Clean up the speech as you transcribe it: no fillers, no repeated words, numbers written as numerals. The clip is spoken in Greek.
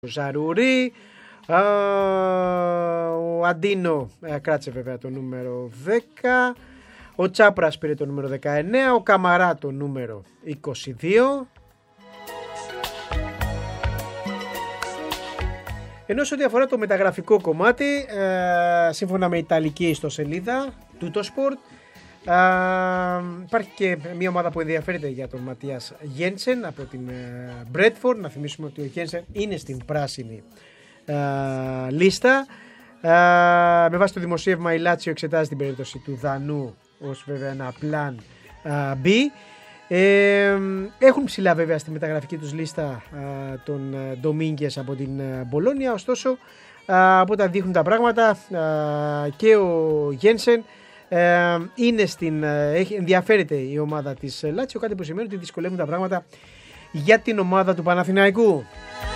Ζαρούρι. Ο Αντίνο κράτησε βέβαια το νούμερο 10. Ο Τσάπρας πήρε το νούμερο 19. Ο Καμαρά το νούμερο 22. Ενώ σε ό,τι αφορά το μεταγραφικό κομμάτι, σύμφωνα με ιταλική ιστοσελίδα Tuttosport, υπάρχει και μια ομάδα που ενδιαφέρεται για τον Ματίας Γένσεν από την Μπρέτφορντ. Να θυμίσουμε ότι ο Γένσεν είναι στην πράσινη λίστα. Με βάση το δημοσίευμα η Λάτσιο εξετάζει την περίπτωση του Δανού ως βέβαια ένα plan B. Έχουν ψηλά βέβαια στη μεταγραφική τους λίστα τον Ντομίνγκες από την Μπολόνια, ωστόσο από όταν δείχνουν τα πράγματα και ο Γένσεν ενδιαφέρεται η ομάδα της Λάτσιο, κάτι που σημαίνει ότι δυσκολεύουν τα πράγματα για την ομάδα του Παναθηναϊκού.